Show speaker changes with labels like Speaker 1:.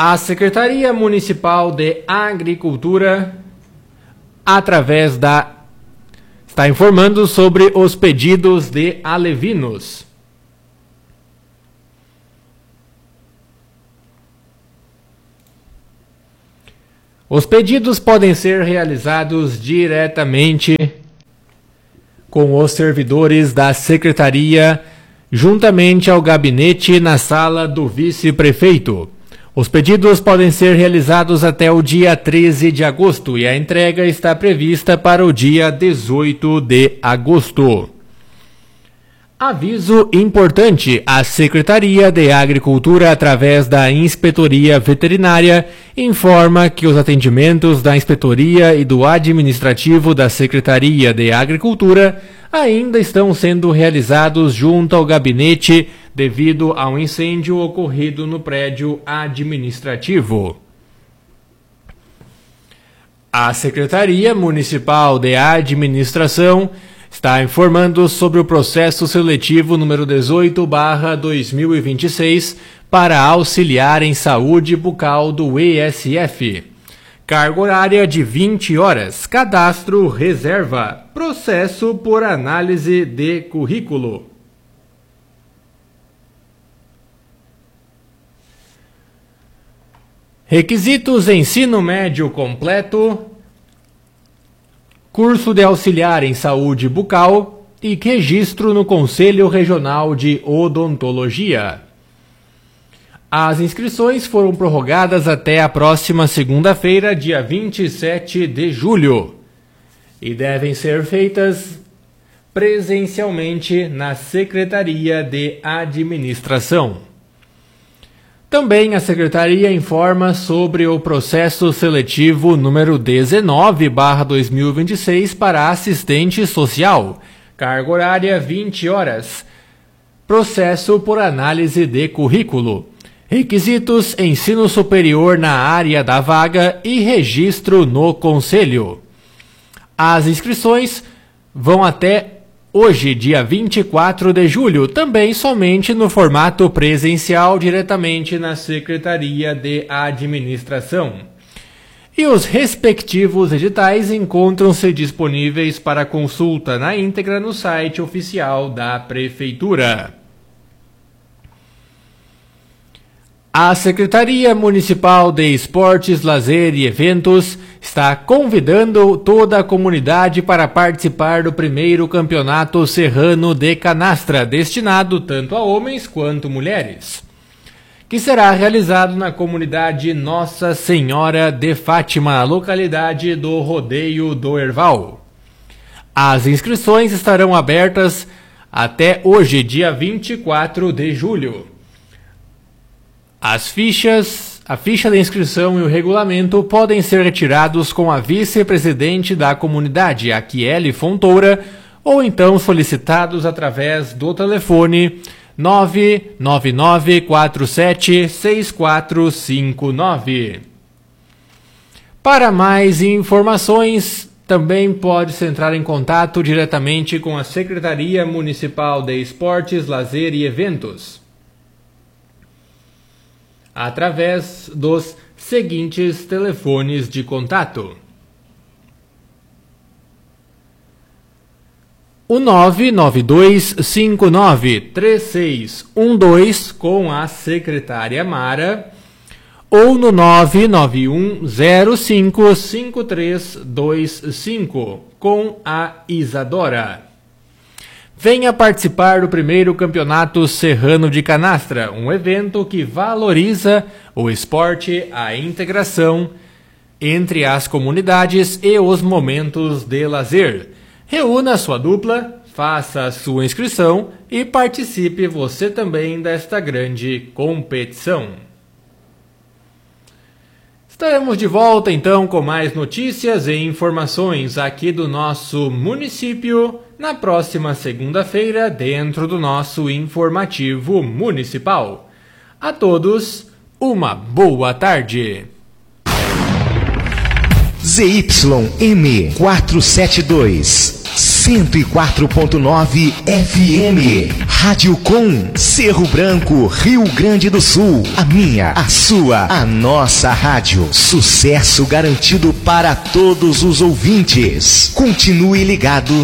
Speaker 1: A Secretaria Municipal de Agricultura, está informando sobre os pedidos de alevinos. Os pedidos podem ser realizados diretamente com os servidores da Secretaria, juntamente ao gabinete na sala do vice-prefeito. Os pedidos podem ser realizados até o dia 13 de agosto e a entrega está prevista para o dia 18 de agosto. Aviso importante: a Secretaria de Agricultura, através da Inspetoria Veterinária, informa que os atendimentos da Inspetoria e do Administrativo da Secretaria de Agricultura ainda estão sendo realizados junto ao gabinete devido a um incêndio ocorrido no prédio administrativo. A Secretaria Municipal de Administração está informando sobre o processo seletivo número 18/2026 para auxiliar em saúde bucal do ESF. Carga horária de 20 horas. Cadastro reserva. Processo por análise de currículo. Requisitos: ensino médio completo, curso de auxiliar em saúde bucal e registro no Conselho Regional de Odontologia. As inscrições foram prorrogadas até a próxima segunda-feira, dia 27 de julho, e devem ser feitas presencialmente na Secretaria de Administração. Também a Secretaria informa sobre o processo seletivo número 19/2026 para assistente social. Carga horária 20 horas. Processo por análise de currículo. Requisitos: ensino superior na área da vaga e registro no Conselho. As inscrições vão até hoje, dia 24 de julho, também somente no formato presencial, diretamente na Secretaria de Administração. E os respectivos editais encontram-se disponíveis para consulta na íntegra no site oficial da Prefeitura. A Secretaria Municipal de Esportes, Lazer e Eventos está convidando toda a comunidade para participar do primeiro Campeonato Serrano de Canastra, destinado tanto a homens quanto mulheres, que será realizado na comunidade Nossa Senhora de Fátima, na localidade do Rodeio do Herval. As inscrições estarão abertas até hoje, dia 24 de julho. A ficha de inscrição e o regulamento podem ser retirados com a vice-presidente da comunidade, a Kiele Fontoura, ou então solicitados através do telefone 999476459. Para mais informações, também pode-se entrar em contato diretamente com a Secretaria Municipal de Esportes, Lazer e Eventos, através dos seguintes telefones de contato: o 992593612 com a secretária Mara, ou no 991055325 com a Isadora. Venha participar do primeiro Campeonato Serrano de Canastra, um evento que valoriza o esporte, a integração entre as comunidades e os momentos de lazer. Reúna sua dupla, faça a sua inscrição e participe você também desta grande competição. Estaremos de volta então com mais notícias e informações aqui do nosso município na próxima segunda-feira, dentro do nosso informativo municipal. A todos, uma boa tarde.
Speaker 2: ZYM 472 104.9 FM. Rádio Com, Cerro Branco, Rio Grande do Sul. A minha, a sua, a nossa rádio. Sucesso garantido para todos os ouvintes. Continue ligado